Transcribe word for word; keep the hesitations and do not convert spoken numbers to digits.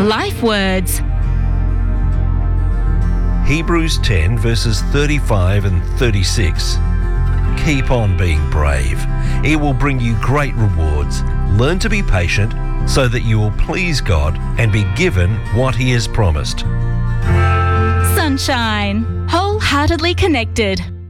Life words. Hebrews ten verses thirty-five and thirty-six. Keep on being brave. It will bring you great rewards. Learn to be patient so that you will please God and be given what He has promised. Sunshine. Wholeheartedly connected.